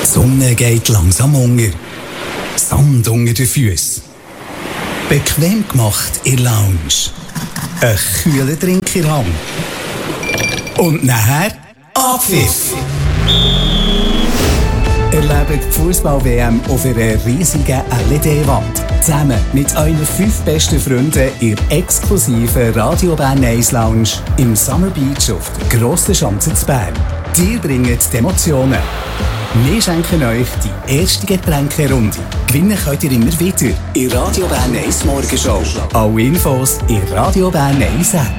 Die Sonne geht langsam unter. Sand unter den Füßen. Bequem gemacht in der Lounge. Ein kühler Drink in der Hand. Und nachher Abpfiff. Erlebt die Fußball-WM auf einer riesigen LED-Wand. Zusammen mit euren 5 besten Freunden in der exklusiven Radio Bern 1 Lounge im Summer Beach auf der Grossen Schanze zu Bern. Die bringen die Emotionen. Wir schenken euch die erste Getränkerunde. Gewinnen könnt ihr immer wieder in Radio Bern 1 Morgenshow. Alle Infos in Radio Bern 1 App.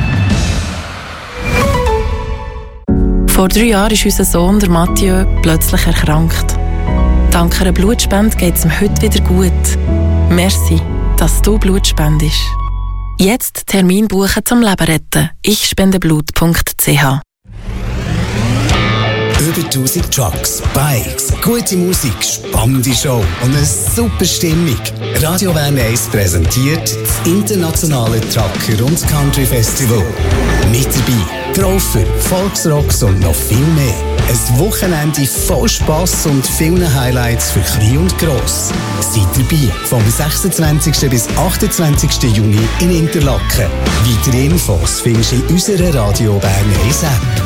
Vor 3 Jahren ist unser Sohn, der Mathieu, plötzlich erkrankt. Dank einer Blutspende geht es ihm heute wieder gut. Merci, dass du Blut spendest. Jetzt Termin buchen zum Leben retten. ichspendeblut.ch. Über 1000 Trucks, Bikes, gute Musik, spannende Show und eine super Stimmung. Radio Bern 1 präsentiert das internationale Trucker- und Country-Festival. Mit dabei Grover, Volksrocks und noch viel mehr. Ein Wochenende voll Spass und vielen Highlights für Klein und Gross. Seid dabei vom 26. bis 28. Juni in Interlaken. Weitere Infos findest du in unserer Radio Bern 1 App.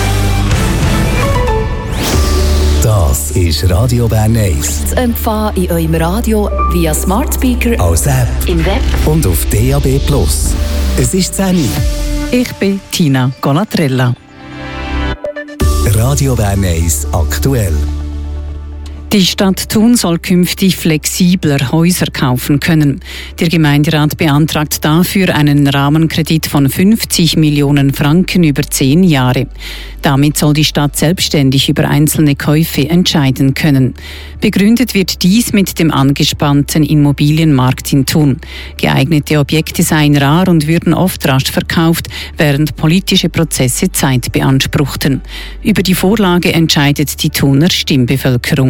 Das ist Radio Bern 1. Zu empfangen in eurem Radio via Smart Speaker, als App, im Web und auf DAB+. Es ist 10 Uhr. Ich bin Tina Conatrella. Radio Bern 1 aktuell. Die Stadt Thun soll künftig flexibler Häuser kaufen können. Der Gemeinderat beantragt dafür einen Rahmenkredit von 50 Millionen Franken über 10 Jahre. Damit soll die Stadt selbstständig über einzelne Käufe entscheiden können. Begründet wird dies mit dem angespannten Immobilienmarkt in Thun. Geeignete Objekte seien rar und würden oft rasch verkauft, während politische Prozesse Zeit beanspruchten. Über die Vorlage entscheidet die Thuner Stimmbevölkerung.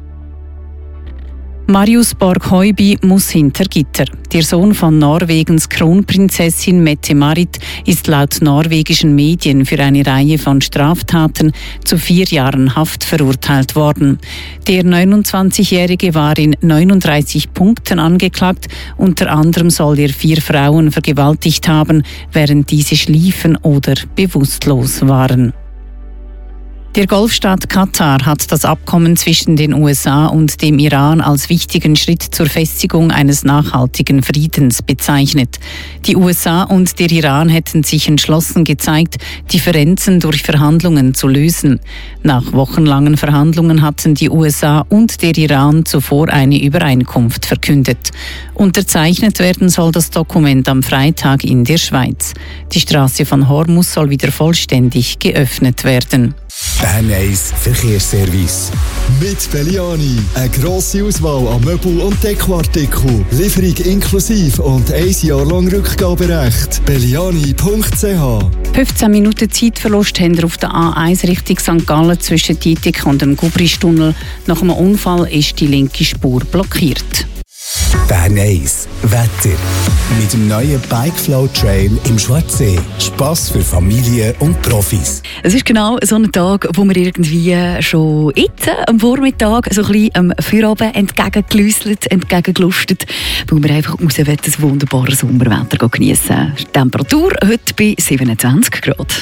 Marius Borg-Heuby muss hinter Gitter. Der Sohn von Norwegens Kronprinzessin Mette-Marit ist laut norwegischen Medien für eine Reihe von Straftaten zu 4 Jahren Haft verurteilt worden. Der 29-Jährige war in 39 Punkten angeklagt. Unter anderem soll er 4 Frauen vergewaltigt haben, während diese schliefen oder bewusstlos waren. Der Golfstaat Katar hat das Abkommen zwischen den USA und dem Iran als wichtigen Schritt zur Festigung eines nachhaltigen Friedens bezeichnet. Die USA und der Iran hätten sich entschlossen gezeigt, Differenzen durch Verhandlungen zu lösen. Nach wochenlangen Verhandlungen hatten die USA und der Iran zuvor eine Übereinkunft verkündet. Unterzeichnet werden soll das Dokument am Freitag in der Schweiz. Die Straße von Hormuz soll wieder vollständig geöffnet werden. Bern 1 Verkehrsservice. Mit Belliani. Eine grosse Auswahl an Möbel- und Dekoartikeln. Lieferung inklusive und 1 Jahr lang Rückgaberecht. Belliani.ch. 15 Minuten Zeitverlust haben wir auf der A1 Richtung St. Gallen zwischen Dietik und dem Gubristunnel. Nach einem Unfall ist die linke Spur blockiert. Bern 1 Wetter. Mit dem neuen Bikeflow Trail im Schwarzsee. Spass für Familien und Profis. Es ist genau so ein Tag, wo wir irgendwie schon jetzt am Vormittag so ein bisschen am Feierabend entgegengelüsselt, entgegengelustet, weil wir einfach raus wollen, das wunderbare Sommerwetter geniessen. Temperatur heute bei 27 Grad.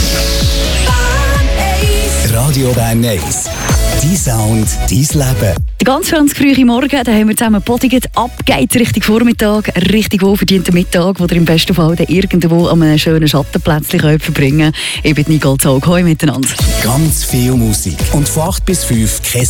Radio Bern 1. Dein Sound, dein Leben. Ganz früh Morgen, da haben wir zusammen gepodigt. Ab geht's Richtung Vormittag, richtig wohlverdienten Mittag, wo ihr im besten Fall irgendwo an einem schönen Schattenplätzchen verbringen könnt. Ich bin Nicole Zog. Hoi miteinander. Ganz viel Musik. Und von 8 bis 5 kein